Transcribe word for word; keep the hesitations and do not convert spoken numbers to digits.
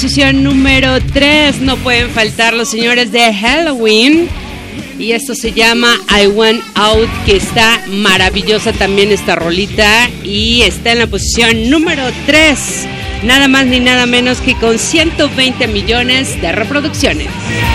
Posición número tres, no pueden faltar los señores de Halloween. Y esto se llama I Want Out, que está maravillosa también esta rolita. Y está en la posición número tres, nada más ni nada menos que con ciento veinte millones de reproducciones.